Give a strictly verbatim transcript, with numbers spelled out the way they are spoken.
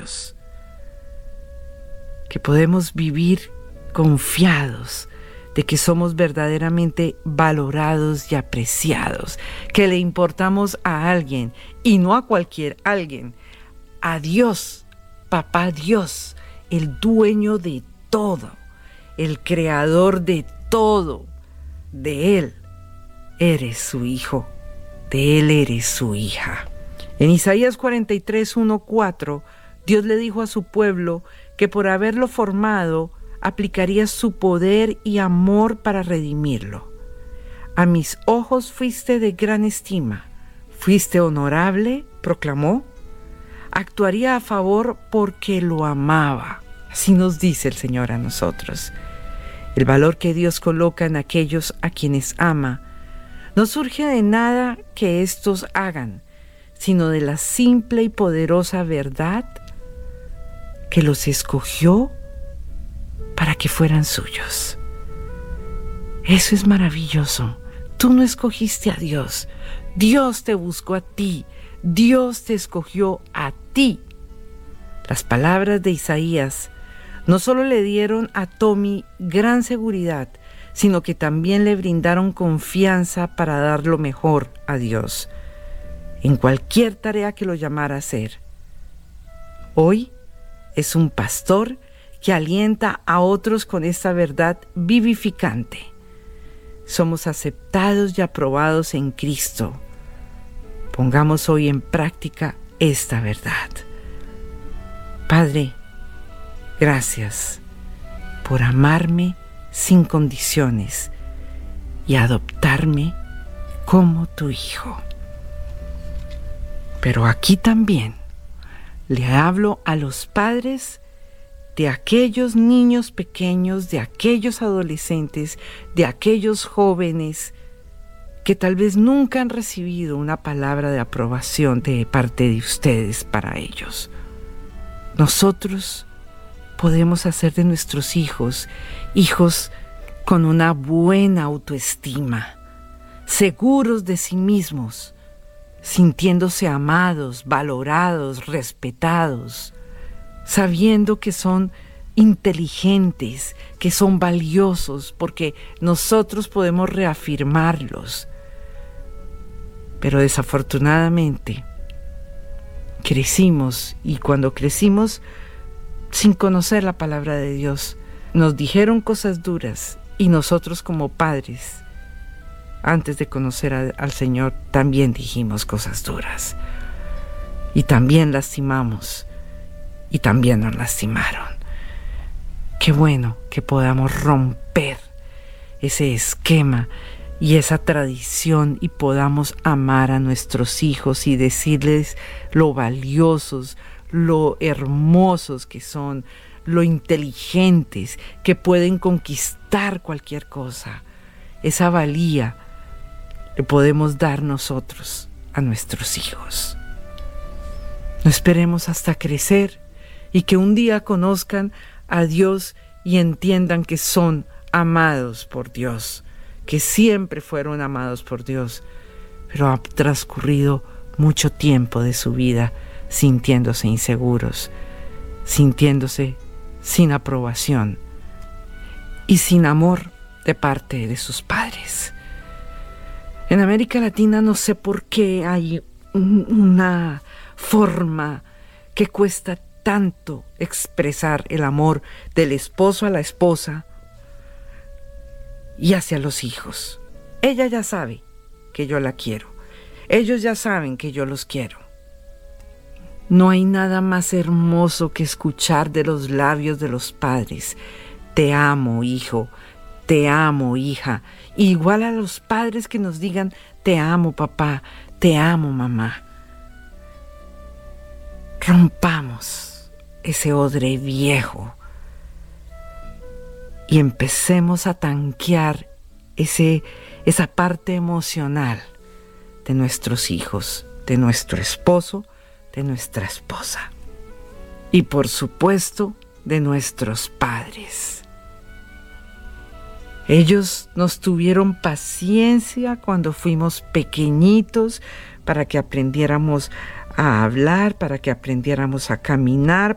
suyos, que podemos vivir confiados de que somos verdaderamente valorados y apreciados, que le importamos a alguien y no a cualquier alguien, a Dios, Papá Dios, el dueño de todo, el creador de todo. De Él eres su hijo, de Él eres su hija. En Isaías cuarenta y tres, uno, cuatro, Dios le dijo a su pueblo que por haberlo formado, aplicaría su poder y amor para redimirlo. A mis ojos fuiste de gran estima, fuiste honorable, proclamó. Actuaría a favor porque lo amaba. Así nos dice el Señor a nosotros. El valor que Dios coloca en aquellos a quienes ama no surge de nada que éstos hagan, sino de la simple y poderosa verdad que los escogió para que fueran suyos. Eso es maravilloso. Tú no escogiste a Dios. Dios te buscó a ti. Dios te escogió a ti. Las palabras de Isaías no solo le dieron a Tommy gran seguridad, sino que también le brindaron confianza para dar lo mejor a Dios, en cualquier tarea que lo llamara a hacer. Hoy es un pastor que alienta a otros con esta verdad vivificante. Somos aceptados y aprobados en Cristo. Pongamos hoy en práctica esta verdad. Padre, gracias por amarme sin condiciones y adoptarme como tu hijo. Pero aquí también le hablo a los padres de aquellos niños pequeños, de aquellos adolescentes, de aquellos jóvenes que tal vez nunca han recibido una palabra de aprobación de parte de ustedes para ellos. Nosotros podemos hacer de nuestros hijos, hijos con una buena autoestima, seguros de sí mismos, sintiéndose amados, valorados, respetados, sabiendo que son inteligentes, que son valiosos, porque nosotros podemos reafirmarlos. Pero desafortunadamente crecimos, y cuando crecimos sin conocer la palabra de Dios, nos dijeron cosas duras, y nosotros como padres, antes de conocer a, al Señor, también dijimos cosas duras, y también lastimamos, y también nos lastimaron. Qué bueno que podamos romper ese esquema y esa tradición y podamos amar a nuestros hijos y decirles lo valiosos, lo hermosos que son, lo inteligentes, que pueden conquistar cualquier cosa. Esa valía le podemos dar nosotros a nuestros hijos. No esperemos hasta crecer y que un día conozcan a Dios y entiendan que son amados por Dios, que siempre fueron amados por Dios, pero ha transcurrido mucho tiempo de su vida sintiéndose inseguros, sintiéndose sin aprobación y sin amor de parte de sus padres. En América Latina no sé por qué hay una forma que cuesta tanto expresar el amor del esposo a la esposa y hacia los hijos. Ella ya sabe que yo la quiero. Ellos ya saben que yo los quiero. No hay nada más hermoso que escuchar de los labios de los padres: te amo, hijo, te amo, hija. Igual a los padres que nos digan: te amo, papá, te amo, mamá. Rompamos ese odre viejo y empecemos a tanquear ese, esa parte emocional de nuestros hijos, de nuestro esposo, de nuestra esposa y, por supuesto, de nuestros padres. Ellos nos tuvieron paciencia cuando fuimos pequeñitos para que aprendiéramos a hablar, para que aprendiéramos a caminar,